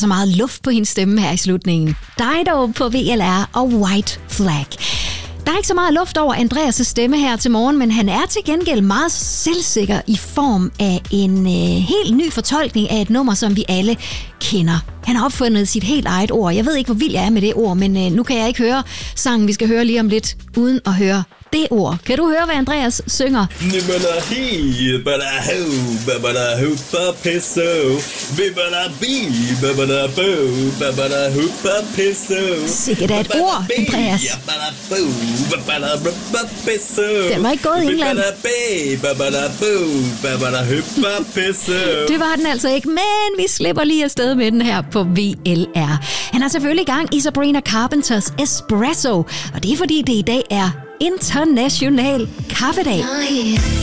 så meget luft på hendes stemme her i slutningen. Dido på VLR og White Flag. Der er ikke så meget luft over Andreas' stemme her til morgen, men han er til gengæld meget selvsikker i form af en helt ny fortolkning af et nummer, som vi alle kender. Han har opfundet sit helt eget ord. Jeg ved ikke, hvor vild jeg er med det ord, men nu kan jeg ikke høre sangen, vi skal høre lige om lidt, uden at høre det ord. Kan du høre, hvad Andreas synger? Sikkert er et ord, Andreas. Den var ikke gået i England. Det var den altså ikke, men vi slipper lige afsted med den her på VLR. Han er selvfølgelig i gang i Sabrina Carpenters Espresso, og det er fordi det i dag er International Kaffedag.